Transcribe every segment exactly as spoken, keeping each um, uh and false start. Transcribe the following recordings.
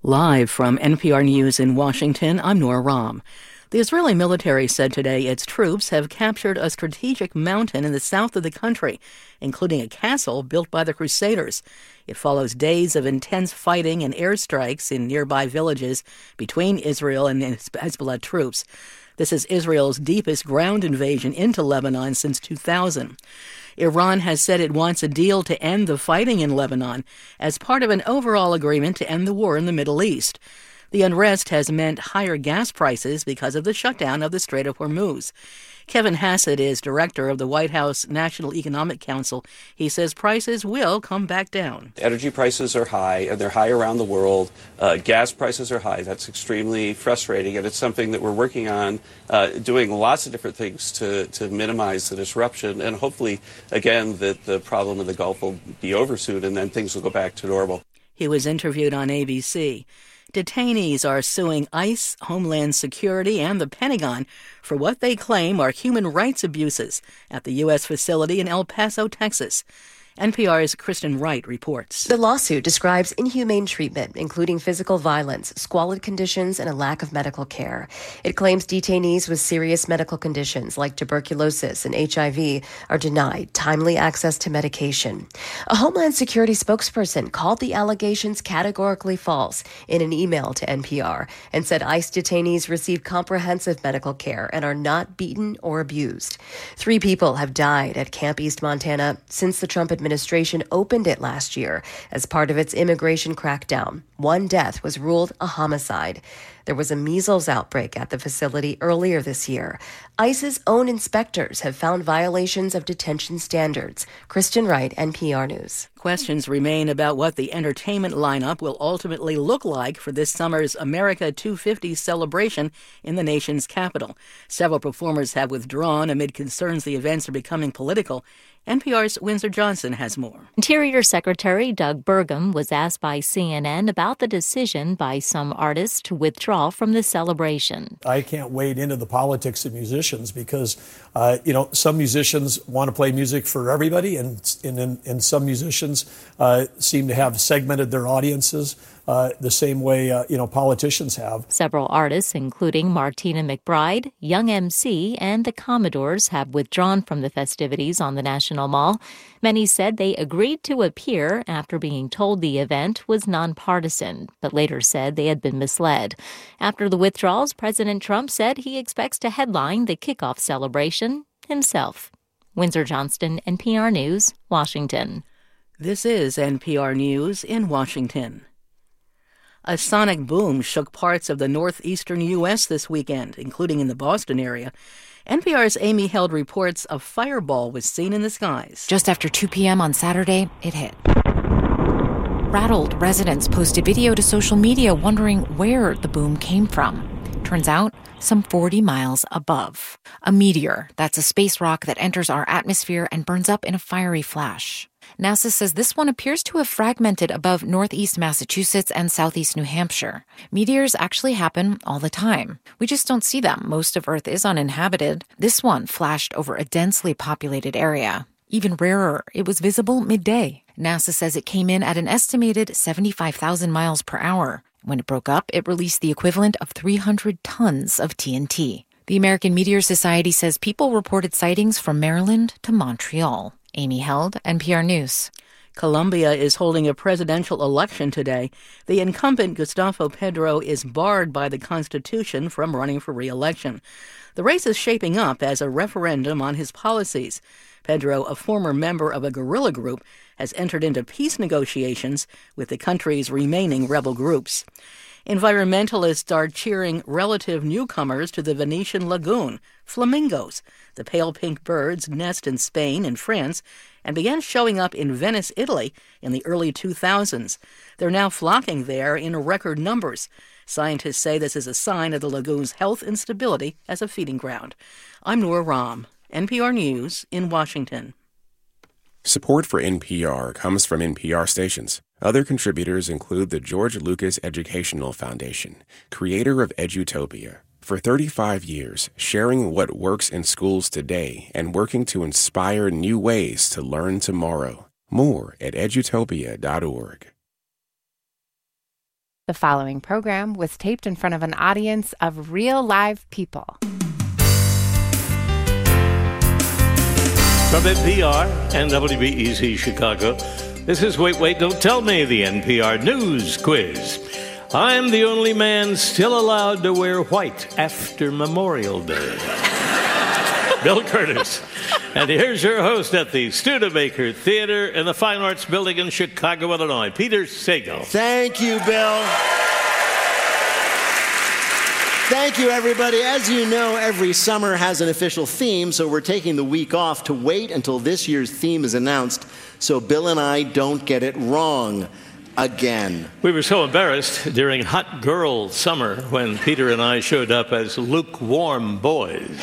Live from N P R News in Washington, I'm Nora Rahm. The Israeli military said today its troops have captured a strategic mountain in the south of the country, including a castle built by the Crusaders. It follows days of intense fighting and airstrikes in nearby villages between Israel and Hezbollah troops. This is Israel's deepest ground invasion into Lebanon since two thousand. Iran has said it wants a deal to end the fighting in Lebanon as part of an overall agreement to end the war in the Middle East. The unrest has meant higher gas prices because of the shutdown of the Strait of Hormuz. Kevin Hassett is director of the White House National Economic Council. He says prices will come back down. Energy prices are high, and they're high around the world. Uh, gas prices are high. That's extremely frustrating, and it's something that we're working on, uh, doing lots of different things to, to minimize the disruption, and hopefully, again, that the problem in the Gulf will be over soon, and then things will go back to normal. He was interviewed on A B C. Detainees are suing ICE, Homeland Security, and the Pentagon for what they claim are human rights abuses at the U S facility in El Paso, Texas. N P R's Kristen Wright reports. The lawsuit describes inhumane treatment, including physical violence, squalid conditions, and a lack of medical care. It claims detainees with serious medical conditions like tuberculosis and H I V are denied timely access to medication. A Homeland Security spokesperson called the allegations categorically false in an email to N P R and said ICE detainees receive comprehensive medical care and are not beaten or abused. Three people have died at Camp East Montana since the Trump administration administration opened it last year as part of its immigration crackdown. One death was ruled a homicide. There was a measles outbreak at the facility earlier this year. ICE's own inspectors have found violations of detention standards. Kristen Wright, N P R News. Questions remain about what the entertainment lineup will ultimately look like for this summer's America two fifty celebration in the nation's capital. Several performers have withdrawn amid concerns the events are becoming political. N P R's Windsor Johnson has more. Interior Secretary Doug Burgum was asked by C N N about the decision by some artists to withdraw from the celebration. I can't wade into the politics of musicians because, uh, you know, some musicians want to play music for everybody, and and, and some musicians uh, seem to have segmented their audiences Uh, the same way, uh, you know, politicians have. Several artists, including Martina McBride, Young M C, and the Commodores, have withdrawn from the festivities on the National Mall. Many said they agreed to appear after being told the event was nonpartisan, but later said they had been misled. After the withdrawals, President Trump said he expects to headline the kickoff celebration himself. Windsor Johnston, N P R News, Washington. This is N P R News in Washington. A sonic boom shook parts of the northeastern U S this weekend, including in the Boston area. N P R's Amy Held reports a fireball was seen in the skies. Just after two p.m. on Saturday, it hit. Rattled residents posted video to social media wondering where the boom came from. Turns out, some forty miles above. A meteor, that's a space rock that enters our atmosphere and burns up in a fiery flash. NASA says this one appears to have fragmented above northeast Massachusetts and southeast New Hampshire. Meteors actually happen all the time. We just don't see them. Most of Earth is uninhabited. This one flashed over a densely populated area. Even rarer, it was visible midday. NASA says it came in at an estimated seventy-five thousand miles per hour. When it broke up, it released the equivalent of three hundred tons of T N T. The American Meteor Society says people reported sightings from Maryland to Montreal. Amy Held, N P R News. Colombia is holding a presidential election today. The incumbent Gustavo Petro is barred by the Constitution from running for re-election. The race is shaping up as a referendum on his policies. Petro, a former member of a guerrilla group, has entered into peace negotiations with the country's remaining rebel groups. Environmentalists are cheering relative newcomers to the Venetian lagoon, flamingos. The pale pink birds nest in Spain and France and began showing up in Venice, Italy in the early two thousands. They're now flocking there in record numbers. Scientists say this is a sign of the lagoon's health and stability as a feeding ground. I'm Nora Rahm, N P R News in Washington. Support for N P R comes from N P R stations. Other contributors include the George Lucas Educational Foundation, creator of Edutopia. For thirty-five years, sharing what works in schools today and working to inspire new ways to learn tomorrow. More at edutopia dot org. The following program was taped in front of an audience of real live people. From N P R and W B E Z Chicago, this is Wait, Wait, Don't Tell Me, the N P R News Quiz. I'm the only man still allowed to wear white after Memorial Day. Bill Curtis. And here's your host at the Studebaker Theater in the Fine Arts Building in Chicago, Illinois, Peter Sagal. Thank you, Bill. Thank you, everybody. As you know, every summer has an official theme, so we're taking the week off to wait until this year's theme is announced so Bill and I don't get it wrong again. We were so embarrassed during Hot Girl Summer when Peter and I showed up as lukewarm boys.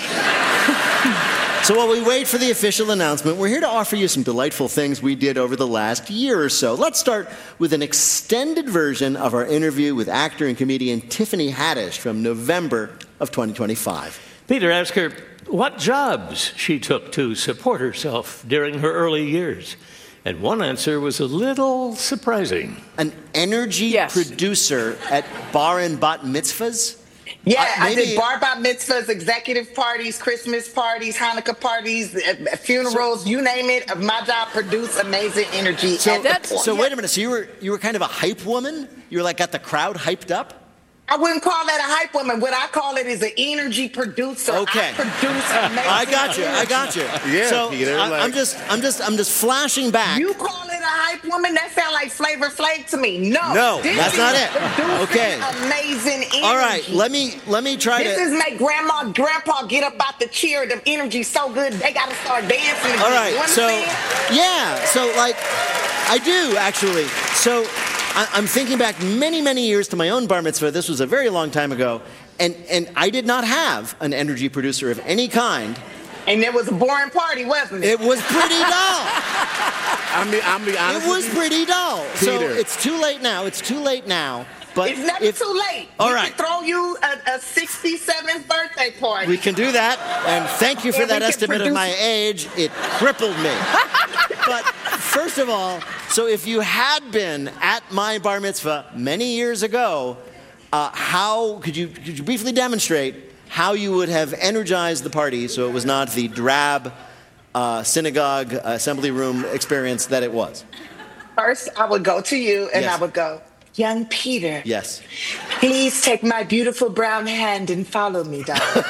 So while we wait for the official announcement, we're here to offer you some delightful things we did over the last year or so. Let's start with an extended version of our interview with actor and comedian Tiffany Haddish from November of twenty twenty-five. Peter asked her what jobs she took to support herself during her early years. And one answer was a little surprising. An energy yes. producer at bar and bat mitzvahs? Yeah, uh, I did bar bat mitzvahs, executive parties, Christmas parties, Hanukkah parties, uh, funerals, so, you name it. My job produced amazing energy. So, that's, so wait a minute. So you were you were kind of a hype woman? You were like got the crowd hyped up? I wouldn't call that a hype woman. What I call it is an energy producer. Okay. I produce amazing I got you. energy. I got you. Yeah, so Peter. I, like... I'm just I'm just I'm just flashing back. You call it a hype woman? That sounds like Flavor Flav to me. No. No, this that's is not it. Okay. Amazing energy. All right. Let me let me try this to. This is make grandma and grandpa get up out the chair. The energy so good they got to start dancing again. All right. You so understand? yeah. So like I do actually. So. I'm thinking back many, many years to my own bar mitzvah. This was a very long time ago. And, and I did not have an energy producer of any kind. And it was a boring party, wasn't it? It was pretty dull. I mean, I'll be honest It was with you. pretty dull. Peter. So it's too late now. It's too late now. But it's never if, too late. All we right. can throw you a, a sixty-seventh birthday party. We can do that. And thank you for and that estimate produce... of my age. It crippled me. But first of all, so if you had been at my bar mitzvah many years ago, uh, how could you, could you briefly demonstrate how you would have energized the party so it was not the drab uh, synagogue assembly room experience that it was? First, I would go to you and yes. I would go, young Peter. Yes. Please take my beautiful brown hand and follow me, darling.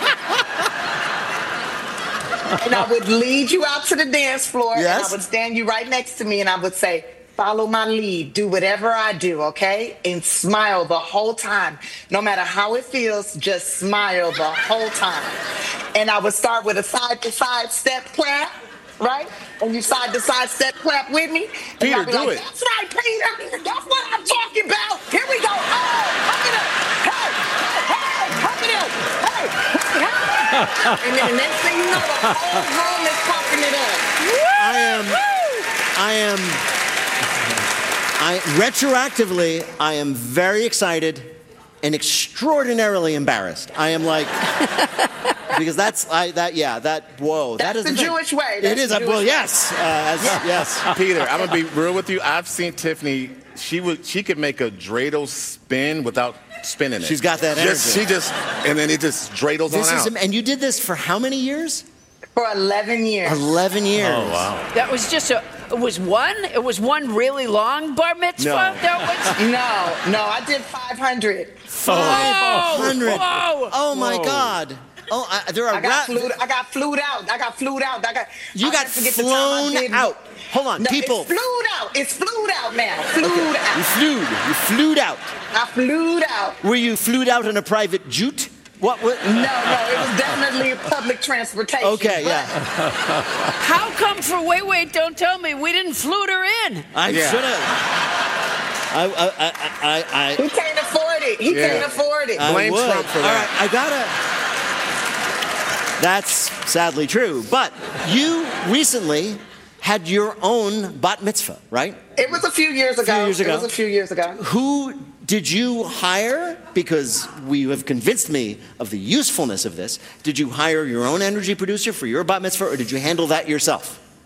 And I would lead you out to the dance floor, yes. and I would stand you right next to me, and I would say, follow my lead, do whatever I do, okay? And smile the whole time. No matter how it feels, just smile the whole time. And I would start with a side-to-side step clap, right? And you side-to-side step clap with me. And Peter, be do like, it. That's right, Peter. That's what I'm talking about. Here we go. Oh, pump it up. Hey, hey, pump it up. Hey, hey, hey. And then the next thing you know, the whole room is pumping it up. I am, I am, I, retroactively, I am very excited and extraordinarily embarrassed. I am like, because that's, I, that, yeah, that, whoa. That's that is the, the Jewish way. It That's is, the well, Jewish yes, uh, as, Yeah. yes. Peter, I'm gonna be real with you. I've seen Tiffany. She would. She could make a dreidel spin without spinning it. She's got that energy. Just, she just, and then it just dreidels This on is, out. and you did this for how many years? For eleven years. eleven years. Oh, wow. That was just a, it was one? It was one really long bar mitzvah? No. That was... No, no, I did five hundred. five hundred. Whoa. Oh, my Whoa. God. Oh, I, there are. I got, ra- flew, I got flued out. I got flued out. I got. You I'll got never forget the time I flown did- out. Hold on, No, people. It's flued out. It's flued out now. Flued You out. flew. You flew out. I flued out. Were you flew out in a private jute? What? what? No, no, it was definitely public transportation. Okay, but yeah. How come for Wait, Wait, Don't Tell Me we didn't flute her in? I Yeah. should have. I, I, I, I, I, He can't afford it. He Yeah. can't afford it. I Blame would. Trump for All that. right, I gotta. That's sadly true. But you recently had your own bat mitzvah, right? It was a few years ago. few years ago. It was a few years ago. Who did you hire? Because we have convinced me of the usefulness of this. Did you hire your own energy producer for your bat mitzvah, or did you handle that yourself?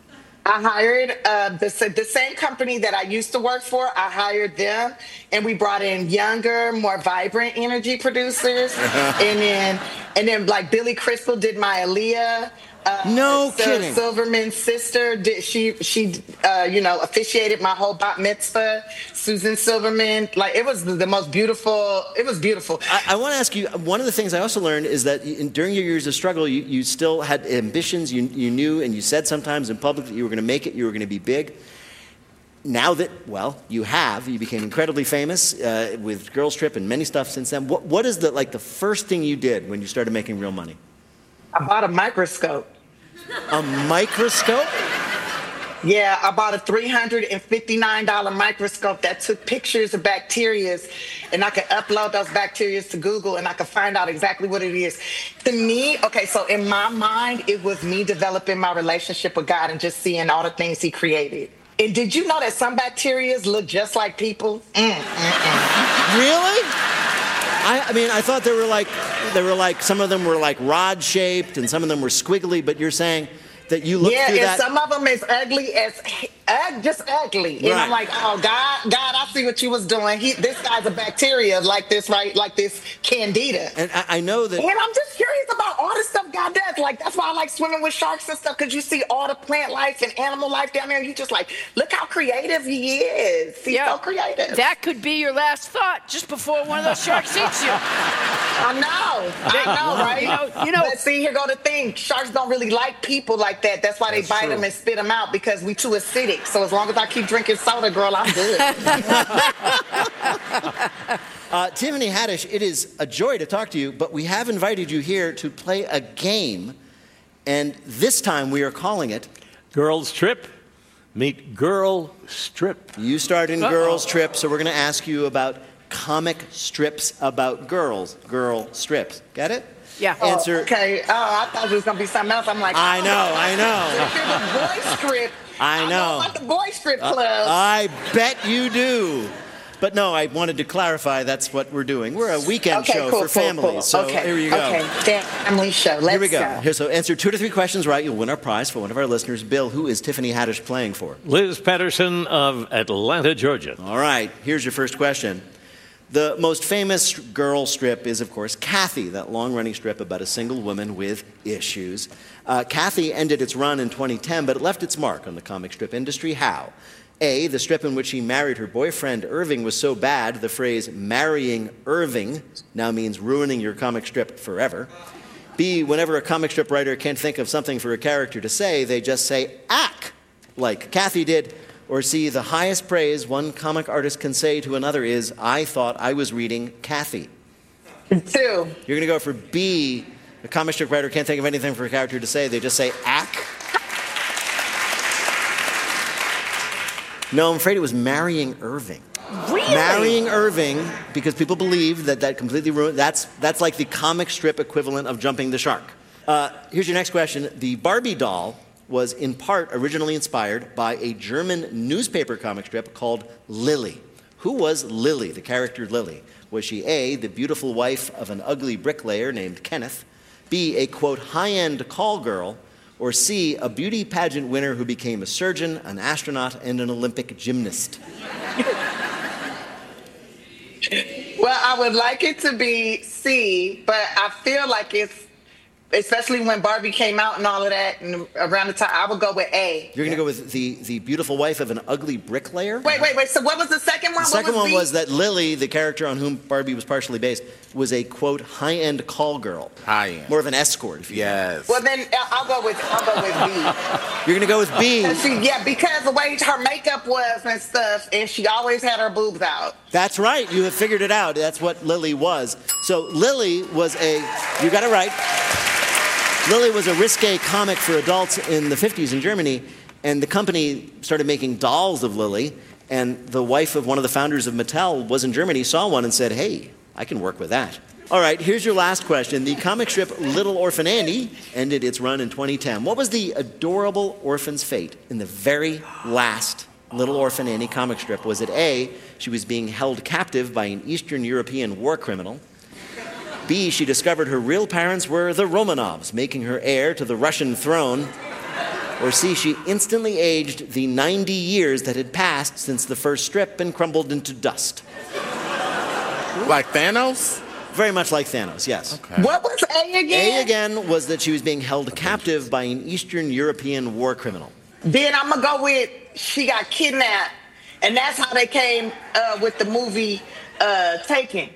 I hired uh, the, the same company that I used to work for. I hired them, and we brought in younger, more vibrant energy producers. and then, and then like Billy Crystal did my Aaliyah. Uh, no Sarah kidding. Silverman's sister did she she uh, you know officiated my whole bat mitzvah. Susan Silverman, like it was the, the most beautiful. It was beautiful. I, I want to ask you. One of the things I also learned is that in, during your years of struggle, you, you still had ambitions. You you knew, and you said sometimes in public that you were going to make it. You were going to be big. Now that well, you have. You became incredibly famous uh, with Girls Trip and many stuff since then. What what is the like the first thing you did when you started making real money? I bought a microscope. A microscope? Yeah, I bought a three hundred fifty-nine dollars microscope that took pictures of bacteria, and I could upload those bacteria to Google, and I could find out exactly what it is. To me, okay, so in my mind, it was me developing my relationship with God and just seeing all the things he created. And did you know that some bacteria look just like people? Mm, mm, mm. Really? I, I mean, I thought they were like, they were like, some of them were like rod-shaped and some of them were squiggly, but you're saying that you look yeah, through and that. some of them is ugly as uh, just ugly. And Right. I'm like, oh God, God, I see what you was doing. He, this guy's a bacteria like this, right? Like this candida. And I, I know that. And I'm just curious about all the stuff God does. Like that's why I like swimming with sharks and stuff, because you see all the plant life and animal life down there. And you just like, look how creative he is. He's Yeah. so creative. That could be your last thought just before one of those sharks eats you. I know, I know, right? You know, you know- but see, here go the thing. Sharks don't really like people like that. That's why they That's bite true. them and spit them out, because we too acidic. So as long as I keep drinking soda, girl, I'm good. Uh, Tiffany Haddish, it is a joy to talk to you, but we have invited you here to play a game, and this time we are calling it Girls Trip. Meet Girl Strip. You Starred in Uh-oh. Girls Trip, so we're going to ask you about comic strips about girls. Girl strips. Get it? Yeah. Answer. Oh, okay. Oh, I thought it was going to be something else. I'm like, I oh, know, I know. If it's a boy strip, I know. I know about the boy strip club. I bet you do. But no, I wanted to clarify that's what we're doing. We're a weekend okay, show cool, for cool, families. cool. So okay. here you go. Okay, family show. Let's Here we go. go. Here, so answer two to three questions right. You'll win our prize for one of our listeners. Bill, who is Tiffany Haddish playing for? Liz Patterson of Atlanta, Georgia. All right. Here's your first question. The most famous girl strip is, of course, Kathy, that long-running strip about a single woman with issues. Uh, Kathy ended its run in twenty ten, but it left its mark on the comic strip industry. How? A, the strip in which she married her boyfriend Irving was so bad, the phrase marrying Irving now means ruining your comic strip forever. B, whenever a comic strip writer can't think of something for a character to say, they just say, ack, like Kathy did. Or C, the highest praise one comic artist can say to another is, I thought I was reading Kathy. Two. You're going to go for B, a comic strip writer can't think of anything for a character to say, they just say, ack. No, I'm afraid it was marrying Irving. Really? Marrying Irving, because people believe that that completely ruined, that's, that's like the comic strip equivalent of jumping the shark. Uh, here's your next question. The Barbie doll was in part originally inspired by a German newspaper comic strip called Lily. Who was Lily, the character Lily? Was she A, the beautiful wife of an ugly bricklayer named Kenneth, B, a, quote, high-end call girl, or C, a beauty pageant winner who became a surgeon, an astronaut, and an Olympic gymnast? Well, I would like it to be C, but I feel like it's, especially when Barbie came out and all of that, and around the time, I would go with A. You're going to go with the, the beautiful wife of an ugly bricklayer? Wait, wait, wait. So what was the second one? The What second was one B? was that Lily, the character on whom Barbie was partially based, was a, quote, high-end call girl. High-end. More of an escort, if you Yes. Well, then uh, I'll go with I'll go with B. You're going to go with B. And she, yeah, because the way her makeup was and stuff, and she always had her boobs out. That's right. You have figured it out. That's what Lily was. So Lily was a, you got it right. Lily was a risque comic for adults in the fifties in Germany, and the company started making dolls of Lily, and the wife of one of the founders of Mattel was in Germany, saw one and said, hey, I can work with that. All right, here's your last question. The comic strip Little Orphan Annie ended its run in twenty ten. What was the adorable orphan's fate in the very last Little Orphan Annie comic strip? Was it A, she was being held captive by an Eastern European war criminal? B, she discovered her real parents were the Romanovs, making her heir to the Russian throne? Or C, she instantly aged the ninety years that had passed since the first strip and crumbled into dust. Like Thanos? Very much like Thanos, yes. Okay. What was A again? A again was that she was being held captive by an Eastern European war criminal. Then I'm going to go with she got kidnapped. And that's how they came uh, with the movie uh, Taken.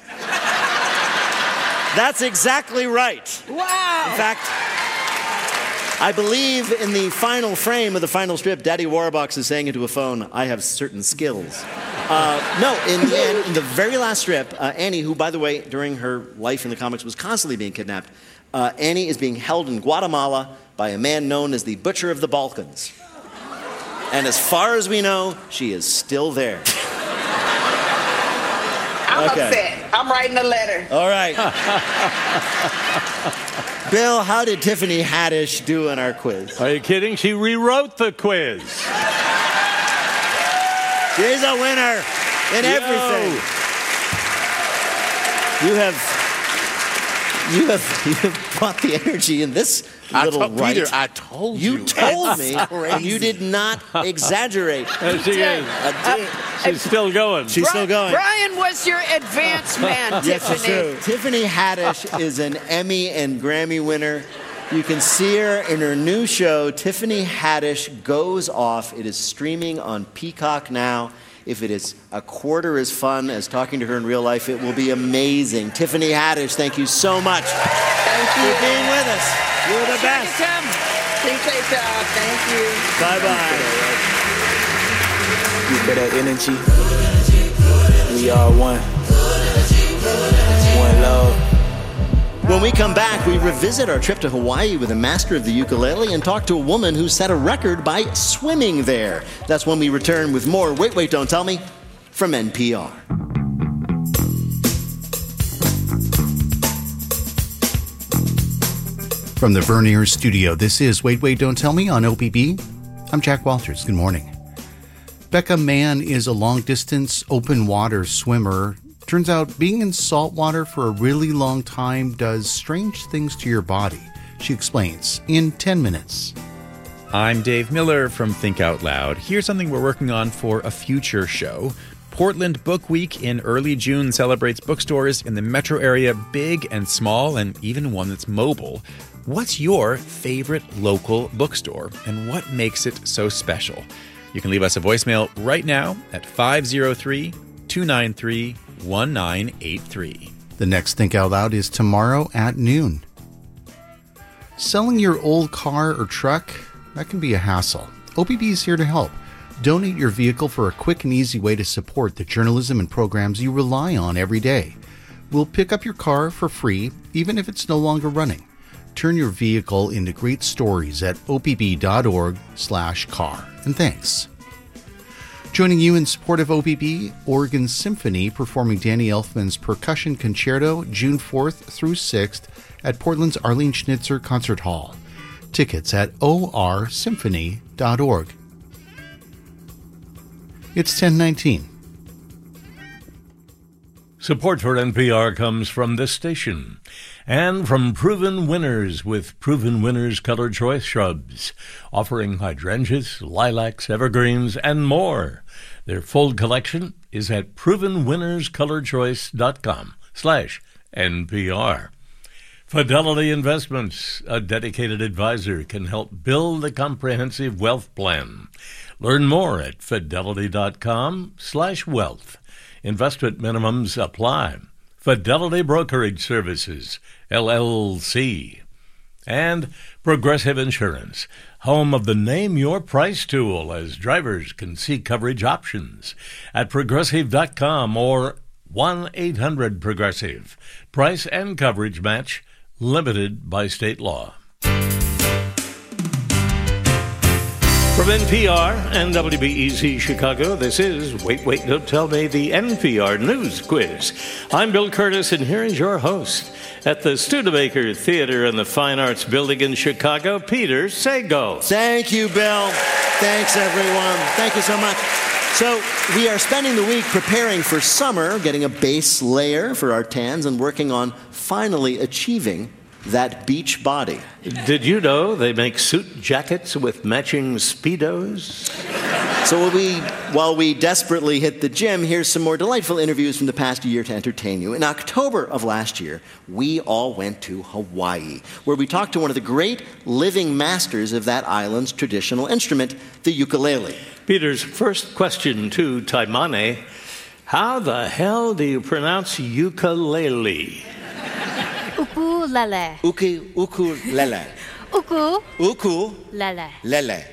That's exactly right. Wow. In fact, I believe in the final frame of the final strip, Daddy Warbucks is saying into a phone, I have certain skills. Uh, no, in the end, in the very last strip, uh, Annie, who, by the way, during her life in the comics was constantly being kidnapped, uh, Annie is being held in Guatemala by a man known as the Butcher of the Balkans. And as far as we know, she is still there. I'm Okay. upset. I'm writing a letter. All right. Bill, how did Tiffany Haddish do in our quiz? Are you kidding? She rewrote the quiz. She's a winner in Yo. everything. You have, you have, you have brought the energy in this I little told right. Peter, I told you. You told That's me, crazy. and you did not exaggerate. There she is. She's still going. She's still going. Brian was your advance man, Yes, it's Tiffany. true. Tiffany Haddish is an Emmy and Grammy winner. You can see her in her new show, Tiffany Haddish Goes Off. It is streaming on Peacock now. If it is a quarter as fun as talking to her in real life, it will be amazing. Tiffany Haddish, thank you so much Thank for you. being with us. You're the best. Appreciate y'all. Thank you. Bye-bye. You feel that energy? We are one. One love. When we come back, we revisit our trip to Hawaii with a master of the ukulele and talk to a woman who set a record by swimming there. That's when we return with more Wait, Wait, Don't Tell Me from N P R. From the Vernier studio, this is Wait, Wait, Don't Tell Me on O P B. I'm Jack Walters. Good morning. Becca Mann is a long-distance open water swimmer. Turns out being in salt water for a really long time does strange things to your body. She explains in ten minutes. I'm Dave Miller from Think Out Loud. Here's something we're working on for a future show. Portland Book Week in early June celebrates bookstores in the metro area, big and small, and even one that's mobile. What's your favorite local bookstore, and what makes it so special? You can leave us a voicemail right now at five oh three, two nine three, one nine eight three. The next Think Out Loud is tomorrow at noon. Selling your old car or truck, that can be a hassle. O P B is here to help. Donate your vehicle for a quick and easy way to support the journalism and programs you rely on every day. We'll pick up your car for free, even if it's no longer running. Turn your vehicle into great stories at opb.org slash car. And thanks. Joining you in support of O P B, Oregon Symphony performing Danny Elfman's Percussion Concerto June fourth through sixth at Portland's Arlene Schnitzer Concert Hall. Tickets at o r symphony dot org. It's ten nineteen. Support for N P R comes from this station and from Proven Winners with Proven Winners Color Choice Shrubs, offering hydrangeas, lilacs, evergreens, and more. Their full collection is at proven winners color choice dot com slash N P R. Fidelity Investments, a dedicated advisor, can help build a comprehensive wealth plan. Learn more at fidelity.com slash wealth. Investment minimums apply. Fidelity Brokerage Services, L L C. And Progressive Insurance, home of the Name Your Price tool, as drivers can see coverage options at progressive dot com or one eight hundred progressive. Price and coverage match limited by state law. From N P R and W B E Z Chicago, this is Wait, Wait, Don't Tell Me, the N P R News Quiz. I'm Bill Curtis, and here is your host at the Studebaker Theater in the Fine Arts Building in Chicago, Peter Sago. Thank you, Bill. Thanks, everyone. Thank you so much. So we are spending the week preparing for summer, getting a base layer for our tans, and working on finally achieving that beach body. Did you know they make suit jackets with matching Speedos? So while we, while we desperately hit the gym, here's some more delightful interviews from the past year to entertain you. In October of last year, we all went to Hawaii, where we talked to one of the great living masters of that island's traditional instrument, the ukulele. Peter's first question to Taimane, how the hell do you pronounce ukulele? Ukulele. Uku, ukulele. Uku. Uku. Lele. Lele.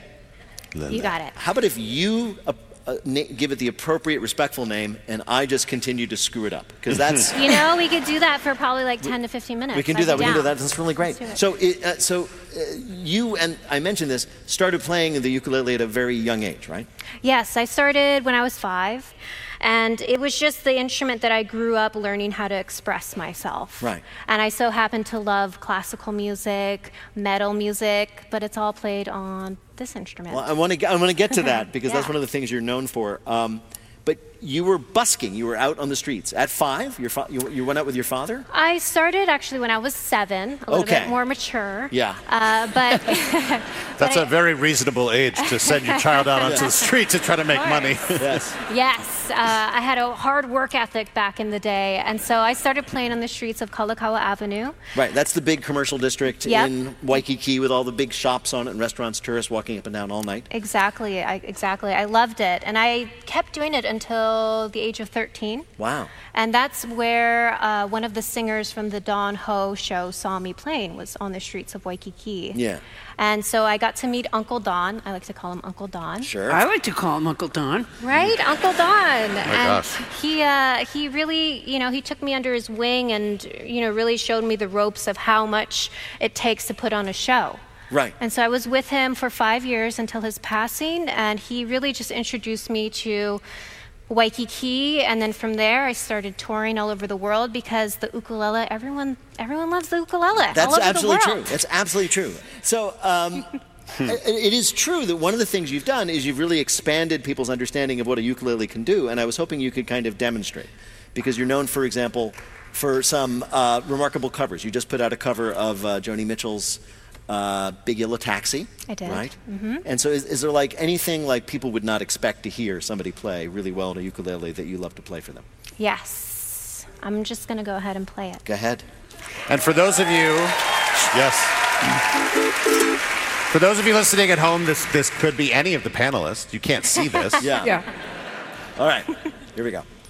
You got it. How about if you uh, uh, na- give it the appropriate, respectful name, and I just continue to screw it up? Because that's... You know, we could do that for probably like ten to fifteen minutes. We can do I'd that. be We can do down. that. That's really great. Let's do it. So, it, uh, so uh, you and I mentioned this started playing the ukulele at a very young age, right? Yes, I started when I was five. And it was just the instrument that I grew up learning how to express myself. Right. And I so happen to love classical music, metal music, but it's all played on this instrument. Well, I want to I want to get to that because Yeah. that's one of the things you're known for. Um, but you were busking. You were out on the streets at five. Your fa- you, you went out with your father. I started actually when I was seven, a little Okay. bit more mature. Yeah. Uh, but That's but a very reasonable age to send your child out onto Yeah. the street to try to make money. Yes. Yes, uh, I had a hard work ethic back in the day, and so I started playing on the streets of Kalakaua Avenue. Right. That's the big commercial district Yep. in Waikiki with all the big shops on it and restaurants, tourists walking up and down all night. Exactly, I, exactly. I loved it, and I kept doing it until the age of thirteen. Wow. And that's where uh, one of the singers from the Don Ho show saw me playing, was on the streets of Waikiki. Yeah. And so I got to meet Uncle Don. I like to call him Uncle Don. Sure. I like to call him Uncle Don. Right, Uncle Don. Oh my and gosh. he uh, he really, you know, he took me under his wing and, you know, really showed me the ropes of how much it takes to put on a show. Right. And so I was with him for five years until his passing, and he really just introduced me to Waikiki, and then from there I started touring all over the world because the ukulele, everyone everyone loves the ukulele all That's over absolutely the true. world. That's absolutely true. So um, it, it is true that one of the things you've done is you've really expanded people's understanding of what a ukulele can do, and I was hoping you could kind of demonstrate, because you're known, for example, for some uh, remarkable covers. You just put out a cover of uh, Joni Mitchell's uh, Big Yellow Taxi. I did. Right? Mm-hmm. And so is, is there like anything like people would not expect to hear somebody play really well on a ukulele that you love to play for them? Yes. I'm just going to go ahead and play it. Go ahead. And for those of you, yes. For those of you listening at home, this this could be any of the panelists. You can't see this. Yeah. Yeah. All right. Here we go.